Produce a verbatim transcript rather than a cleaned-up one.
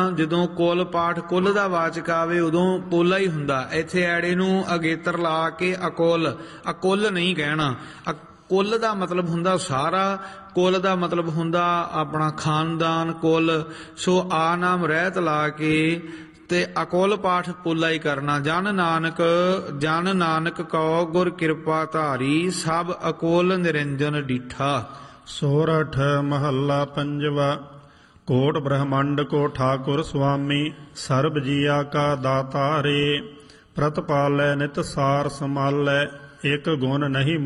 ਜਦੋਂ ਕੁਲ ਪਾਠ ਕੁਲ ਦਾ ਵਾਚਕ ਆਵੇ ਉਦੋਂ ਪੋਲਾ ਹੀ ਹੁੰਦਾ। ਇੱਥੇ ਐੜੇ ਨੂੰ ਅਗੇਤਰ ਲਾ ਕੇ ਅਕੁਲ ਅਕੁਲ ਨਹੀਂ ਕਹਿਣਾ। ਕੁਲ ਦਾ ਮਤਲਬ ਹੁੰਦਾ ਸਾਰਾ, ਕੁਲ ਦਾ ਮਤਲਬ ਹੁੰਦਾ ਆਪਣਾ ਖਾਨਦਾਨ, ਕੁਲ। ਸੋ ਆ ਨਾਮ ਰਹਿਤ ਲਾ ਕੇ ਤੇ ਅਕੁਲ ਪਾਠ ਪੋਲਾ ਹੀ ਕਰਨਾ। ਜਨ ਨਾਨਕ ਜਨ ਨਾਨਕ ਕਉ ਗੁਰ ਕਿਰਪਾ ਧਾਰੀ, ਸਭ ਅਕੁਲ ਨਿਰੰਜਨ ਡੀਠਾ। ਸੋਰਠ ਮਹੱਲਾ ਪੰਜਵਾ। ਕੋਟ ਬ੍ਰਹਮੰਡ ਕੋ ਠਾਕੁਰ ਸੁਆਮੀ, ਸਰਬ ਜੀਆ ਕਾ ਦਾਤਾਰੇ। ਪ੍ਰਤਪਾਲੈ ਨਿਤ ਸਾਰ ਸਮਾਲੈ, ਇਕ ਗੁਣ ਨਹੀਂ